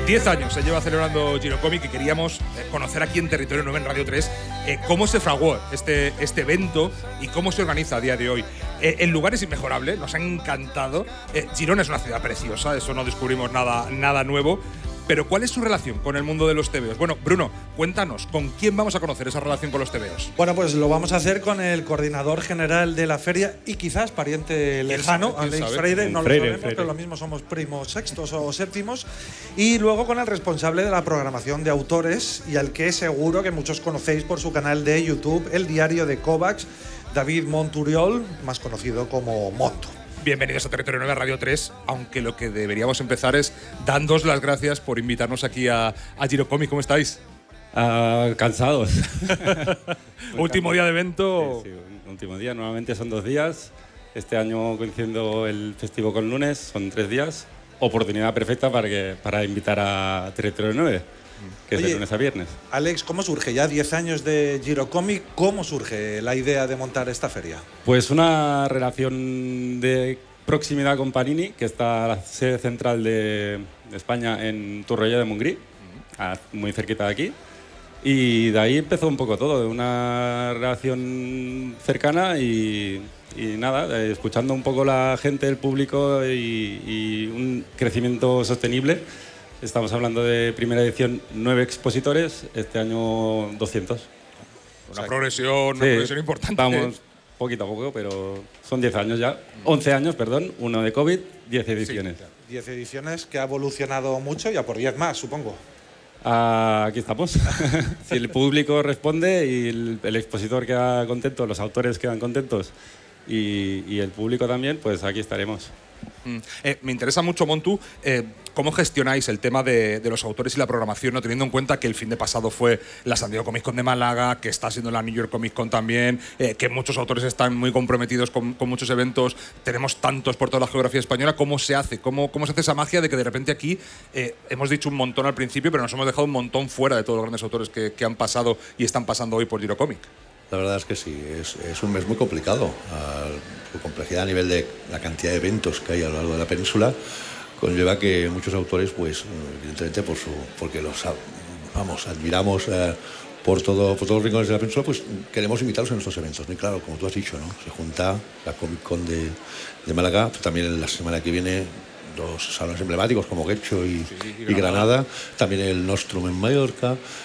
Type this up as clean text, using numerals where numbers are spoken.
10 años se lleva celebrando Girocomic y queríamos conocer aquí en Territorio 9 en Radio 3 cómo se fraguó este evento y cómo se organiza a día de hoy. El lugar es inmejorable, nos ha encantado. Girona es una ciudad preciosa, eso no descubrimos nada nuevo. Pero ¿cuál es su relación con el mundo de los tebeos? Bueno, Bruno, cuéntanos, ¿con quién vamos a conocer esa relación con los tebeos? Bueno, pues lo vamos a hacer con el coordinador general de la feria y quizás pariente lejano, Alex Freire, no lo sabemos, pero lo mismo somos primos sextos o séptimos. Y luego con el responsable de la programación de autores y al que seguro que muchos conocéis por su canal de YouTube, El Diario de Kovacs, David Monturiol, más conocido como Monto. Bienvenidos a Territorio 9 Radio 3, aunque lo que deberíamos empezar es dándos las gracias por invitarnos aquí a Girocomic. ¿Cómo estáis? Cansados. Último día de evento. Sí, último día. Normalmente son 2 días. Este año coincidiendo el festivo con lunes, son 3 días. Oportunidad perfecta para invitar a Territorio 9, que es de lunes a viernes. Alex, ¿cómo surge ya 10 años de Girocomic? ¿Cómo surge la idea de montar esta feria? Pues una relación de proximidad con Panini, que está la sede central de España en Torroella de Montgrí, muy cerquita de aquí. Y de ahí empezó un poco todo, de una relación cercana y nada, escuchando un poco la gente, el público y un crecimiento sostenible. Estamos hablando de primera edición 9 expositores, este año 200. Una progresión importante. Vamos poquito a poco, pero son 10 años ya. 11 años, perdón, 1 de COVID, 10 ediciones. Sí, 10 ediciones que ha evolucionado mucho y a por 10 más, supongo. Aquí estamos. Si el público responde y el expositor queda contento, los autores quedan contentos y el público también, pues aquí estaremos. Me interesa mucho, Montu, cómo gestionáis el tema de los autores y la programación, ¿no? Teniendo en cuenta que el fin de pasado fue la San Diego Comic Con de Málaga, que está siendo la New York Comic Con también, que muchos autores están muy comprometidos con muchos eventos, tenemos tantos por toda la geografía española. ¿Cómo se hace? ¿Cómo se hace esa magia de que de repente aquí hemos dicho un montón al principio, pero nos hemos dejado un montón fuera de todos los grandes autores que han pasado y están pasando hoy por Girocomic? La verdad es que sí, es un mes muy complicado. Su complejidad a nivel de la cantidad de eventos que hay a lo largo de la península conlleva que muchos autores, pues evidentemente porque los admiramos por todos los rincones de la península, pues queremos invitarlos a nuestros eventos. Y claro, como tú has dicho, ¿no? Se junta la Comic Con de Málaga, pero también la semana que viene los salones emblemáticos como Guecho y Granada, también el Nostrum en Mallorca,